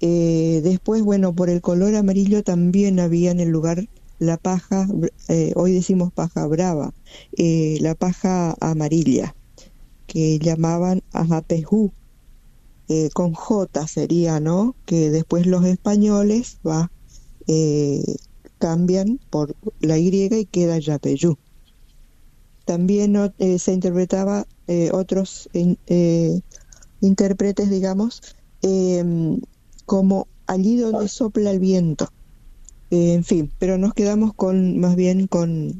Después, bueno, por el color amarillo también había en el lugar la paja, hoy decimos paja brava, la paja amarilla, que llamaban ajapejú, con J sería, ¿no? Que después los españoles eh, cambian por la Y y queda yapeyú. También se interpretaba otros intérpretes, digamos, como allí donde sopla el viento. En fin, pero nos quedamos más bien con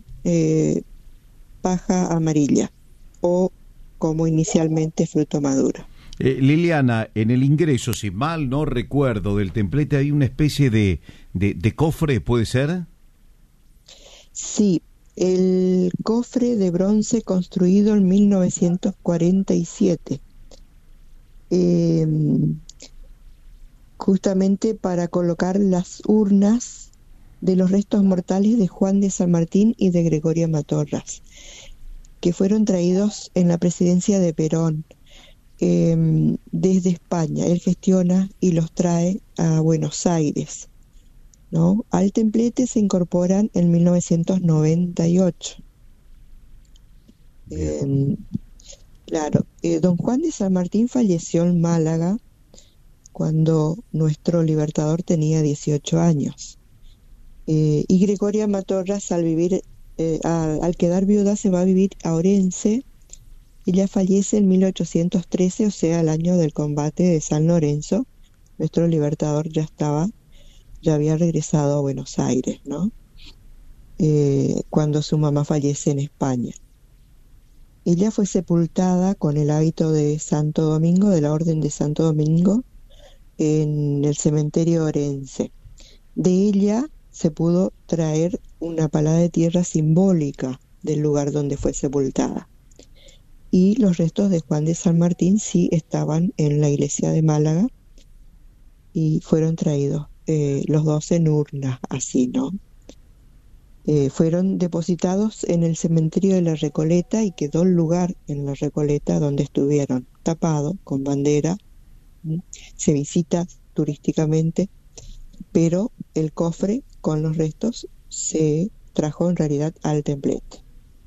paja amarilla o como inicialmente fruto maduro. Liliana, en el ingreso, si mal no recuerdo, del templete hay una especie de cofre, ¿puede ser? Sí, el cofre de bronce construido en 1947, justamente para colocar las urnas de los restos mortales de Juan de San Martín y de Gregoria Matorras, que fueron traídos en la presidencia de Perón desde España. Él gestiona y los trae a Buenos Aires, ¿no? Al templete se incorporan en 1998. Claro, don Juan de San Martín falleció en Málaga cuando nuestro libertador tenía 18 años. Y Gregoria Matorras, al quedar viuda, se va a vivir a Orense. Ella fallece en 1813, o sea, el año del combate de San Lorenzo. Nuestro libertador ya había regresado a Buenos Aires, ¿no? Cuando su mamá fallece en España. Ella fue sepultada con el hábito de Santo Domingo, de la Orden de Santo Domingo, en el cementerio Orense. De ella se pudo traer una palada de tierra simbólica del lugar donde fue sepultada. Y los restos de Juan de San Martín sí estaban en la iglesia de Málaga y fueron traídos los dos en urna, así, ¿no? Fueron depositados en el cementerio de la Recoleta y quedó el lugar en la Recoleta donde estuvieron, tapado con bandera. Se visita turísticamente, pero el cofre con los restos se trajo en realidad al templete.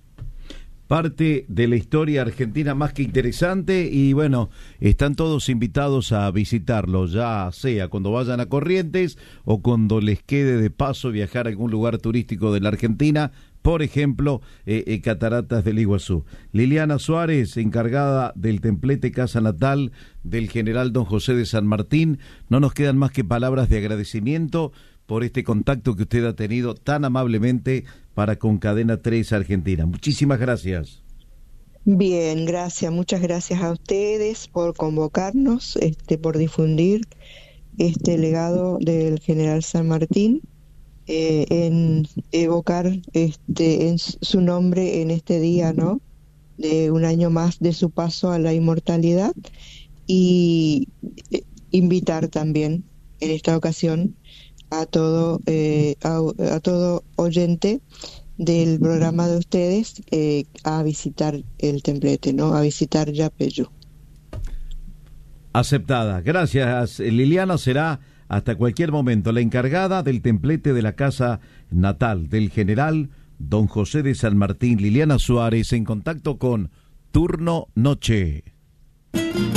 Parte de la historia argentina más que interesante y bueno, están todos invitados a visitarlo, ya sea cuando vayan a Corrientes o cuando les quede de paso viajar a algún lugar turístico de la Argentina, por ejemplo, Cataratas del Iguazú. Liliana Suárez, encargada del templete Casa Natal del general Don José de San Martín, no nos quedan más que palabras de agradecimiento por este contacto que usted ha tenido tan amablemente para con Cadena 3 Argentina. Muchísimas gracias. Bien, gracias, muchas gracias a ustedes por convocarnos, por difundir este legado del general San Martín, en evocar en su nombre en este día, ¿no? De un año más de su paso a la inmortalidad y invitar también en esta ocasión a todo oyente del programa de ustedes a visitar el templete, ¿no? A visitar Yapeyú. Aceptada. Gracias, Liliana. Será hasta cualquier momento la encargada del templete de la casa natal del general Don José de San Martín, Liliana Suárez, en contacto con Turno Noche.